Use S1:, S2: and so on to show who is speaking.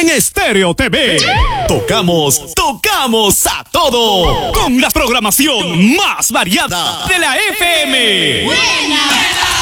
S1: en Estéreo TV. Tocamos a todo. Con la programación más variada de la FM.
S2: Buena.